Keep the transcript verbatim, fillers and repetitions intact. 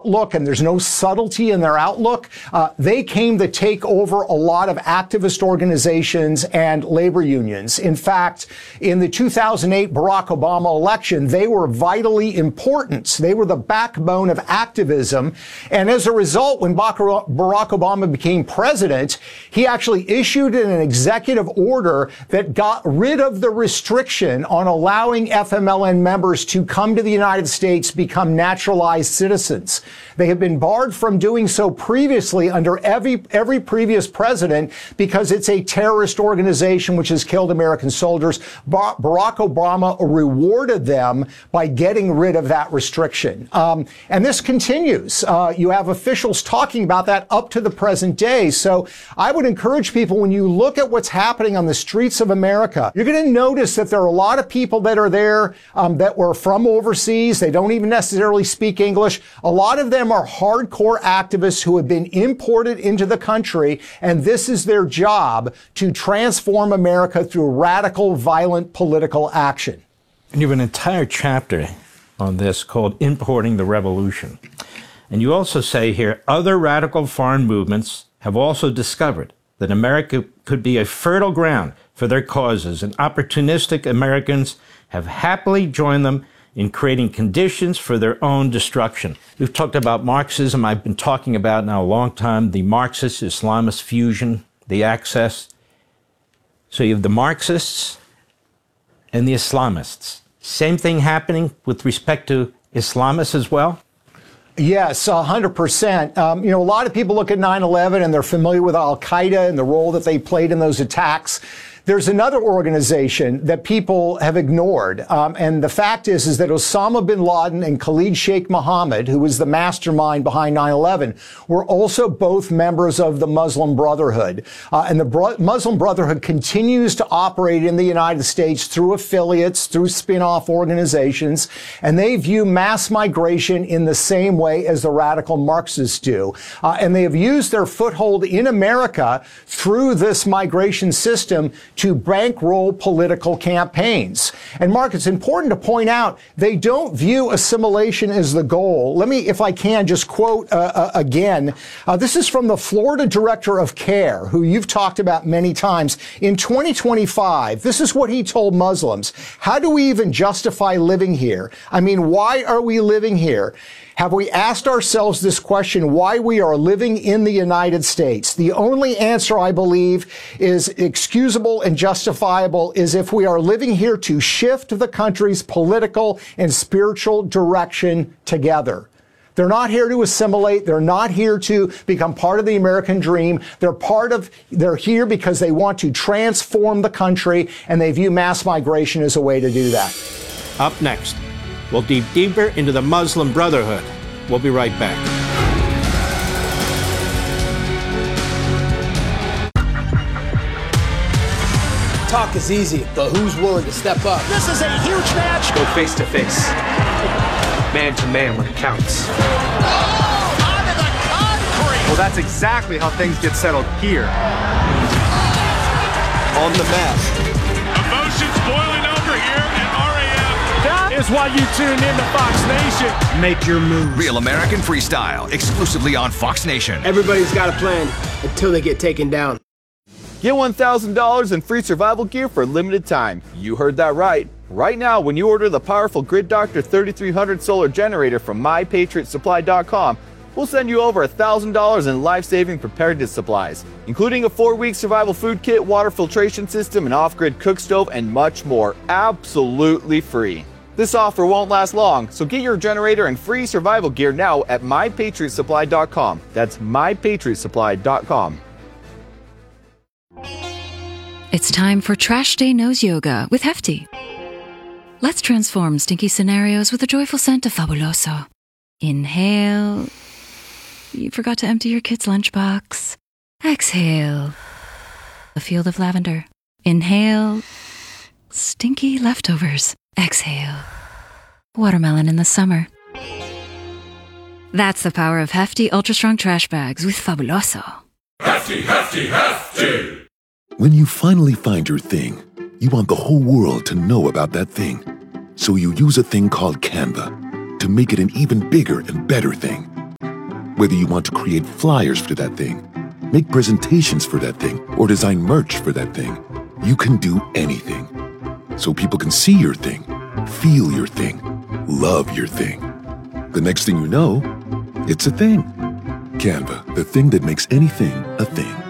outlook and there's no subtlety in their outlook. Uh, they came to take over a lot of activist organizations and labor unions. In fact, in the two thousand eight Barack Obama election, they were vitally important. They were the backbone of activism. And as a result, when Barack Obama became president, he actually issued an executive order that got rid of the restriction on allowing F M L N members to come to the United States, become naturalized citizens. They have been barred from doing so previously under every, every previous president because it's a terrorist organization which has killed American soldiers. Bar- Barack Obama rewarded them by getting rid of that restriction. Um, and this continues. Uh, you have officials talking about that up to the present day. So I would encourage people, when you look at what's happening on the streets of America, you're going to notice that there are a lot of people that are there um, that were from overseas. They don't even necessarily speak English. A lot of them are hardcore activists who have been imported into the country, and this is their job, to transform America through radical, violent political action. And you have an entire chapter on this called Importing the Revolution. And you also say here, other radical foreign movements have also discovered that America could be a fertile ground for their causes, and opportunistic Americans have happily joined them in creating conditions for their own destruction. We've talked about Marxism. I've been talking about now a long time, the Marxist-Islamist fusion, the axis. So you have the Marxists and the Islamists. Same thing happening with respect to Islamists as well? Yes, one hundred percent. Um, you know, a lot of people look at nine eleven and they're familiar with Al-Qaeda and the role that they played in those attacks. There's another organization that people have ignored. Um, and the fact is, is that Osama bin Laden and Khalid Sheikh Mohammed, who was the mastermind behind nine eleven, were also both members of the Muslim Brotherhood. Uh, and the Bro- Muslim Brotherhood continues to operate in the United States through affiliates, through spin-off organizations. And they view mass migration in the same way as the radical Marxists do. Uh, and they have used their foothold in America through this migration system to bankroll political campaigns. And Mark, it's important to point out, they don't view assimilation as the goal. Let me, if I can, just quote uh, uh, again. Uh, this is from the Florida Director of CARE, who you've talked about many times. In twenty twenty-five, this is what he told Muslims. How do we even justify living here? I mean, why are we living here? Have we asked ourselves this question, why we are living in the United States? The only answer, I believe, is excusable and justifiable, is if we are living here to shift the country's political and spiritual direction together. They're not here to assimilate. They're not here to become part of the American dream. They're part of, they're here because they want to transform the country, and they view mass migration as a way to do that. Up next, we'll dig deeper into the Muslim Brotherhood. We'll be right back. Talk is easy, but who's willing to step up? This is a huge match. Go face to face, man to man when it counts. Oh, onto the concrete. Well, that's exactly how things get settled here. On the mat. Emotions boiling over here at R A F. That is why you tune in to Fox Nation. Make your move. Real American Freestyle, exclusively on Fox Nation. Everybody's got a plan until they get taken down. Get one thousand dollars in free survival gear for a limited time. You heard that right. Right now, when you order the powerful Grid Doctor thirty-three hundred solar generator from my patriot supply dot com, we'll send you over one thousand dollars in life-saving preparedness supplies, including a four-week survival food kit, water filtration system, an off-grid cook stove, and much more, absolutely free. This offer won't last long, so get your generator and free survival gear now at my patriot supply dot com. That's my patriot supply dot com. It's time for Trash Day Nose Yoga with Hefty. Let's transform stinky scenarios with the joyful scent of Fabuloso. Inhale. You forgot to empty your kid's lunchbox. Exhale. A field of lavender. Inhale. Stinky leftovers. Exhale. Watermelon in the summer. That's the power of Hefty Ultra Strong Trash Bags with Fabuloso. Hefty, hefty, hefty. When you finally find your thing, you want the whole world to know about that thing. So you use a thing called Canva to make it an even bigger and better thing. Whether you want to create flyers for that thing, make presentations for that thing, or design merch for that thing, you can do anything. So people can see your thing, feel your thing, love your thing. The next thing you know, it's a thing. Canva, the thing that makes anything a thing.